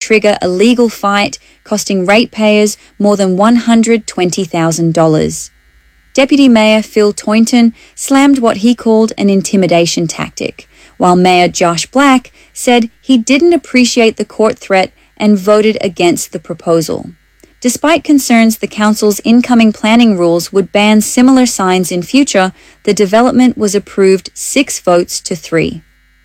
trigger a legal fight, costing ratepayers more than $120,000. Deputy Mayor Phil Toynton slammed what he called an intimidation tactic, while Mayor Josh Black said he didn't appreciate the court threat and voted against the proposal. Despite concerns the council's incoming planning rules would ban similar signs in future, the development was approved 6 votes to 3.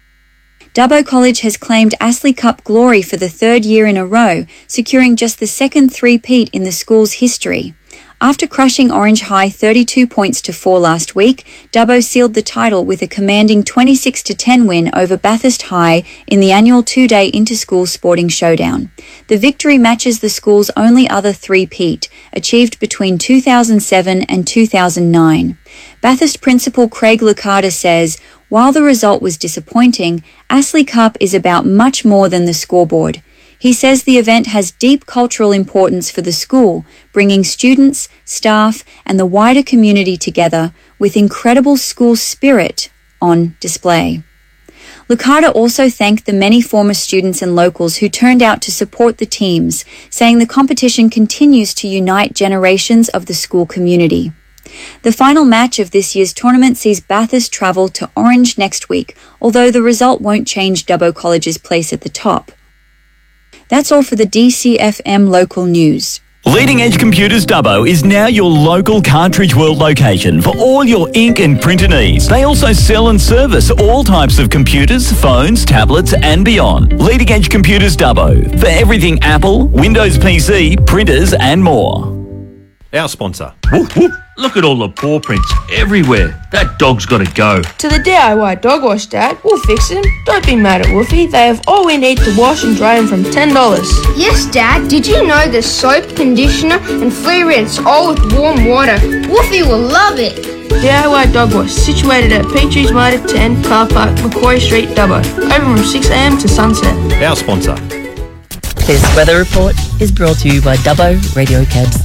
Dubbo College has claimed Astley Cup glory for the 3rd year in a row, securing just the second three-peat in the school's history. After crushing Orange High 32 points to 4 last week, Dubbo sealed the title with a commanding 26-10 win over Bathurst High in the annual 2-day inter-school sporting showdown. The victory matches the school's only other three-peat, achieved between 2007 and 2009. Bathurst principal Craig Licata says, while the result was disappointing, Astley Cup is about much more than the scoreboard. He says the event has deep cultural importance for the school, bringing students, staff, and the wider community together with incredible school spirit on display. Licata also thanked the many former students and locals who turned out to support the teams, saying the competition continues to unite generations of the school community. The final match of this year's tournament sees Bathurst travel to Orange next week, although the result won't change Dubbo College's place at the top. That's all for the DCFM local news. Leading Edge Computers Dubbo is now your local Cartridge World location for all your ink and printer needs. They also sell and service all types of computers, phones, tablets and beyond. Leading Edge Computers Dubbo for everything Apple, Windows PC, printers and more. Our sponsor. Woof, woof. Look at all the paw prints everywhere. That dog's got to go. To the DIY Dog Wash, Dad. We'll fix him. Don't be mad at Woofy. They have all we need to wash and dry him from $10. Yes, Dad. Did you know there's soap, conditioner and free rinse all with warm water? Woofy will love it. DIY Dog Wash, situated at Petries Motor 10, Car Park, Macquarie Street, Dubbo. Open from 6 a.m. to sunset. Our sponsor. This weather report is brought to you by Dubbo Radio Cabs.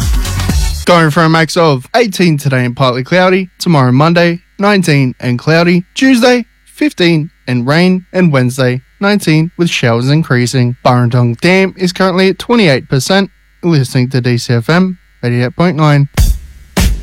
Going for a max of 18 today and partly cloudy, tomorrow Monday 19 and cloudy, Tuesday 15 and rain, and Wednesday 19 with showers increasing. Burrendong Dam is currently at 28%. Listening to DCFM 88.9.